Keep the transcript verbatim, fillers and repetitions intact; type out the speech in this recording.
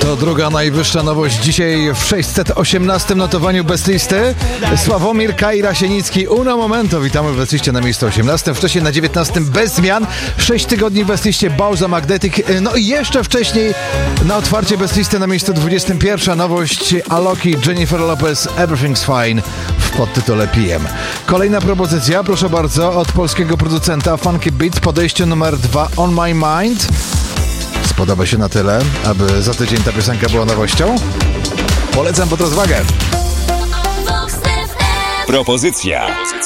To druga najwyższa nowość dzisiaj w sześćset osiemnastym notowaniu Bestlisty. Sławomir Kajra-Sienicki, Uno Momento. Witamy w Bestliście na miejscu osiemnastym. Wcześniej na dziewiętnastym bez zmian. sześć tygodni w Bestliście Bauza Magnetic. No i jeszcze wcześniej na otwarcie Bestlisty na miejscu dwudziestym pierwsza nowość Aloki, Jennifer Lopez, Everything's Fine w podtytule P M. Kolejna propozycja, proszę bardzo, od polskiego producenta Funky Beats, podejście numer dwa, On My Mind. Spodoba się na tyle, aby za tydzień ta piosenka była nowością? Polecam pod rozwagę. Propozycja.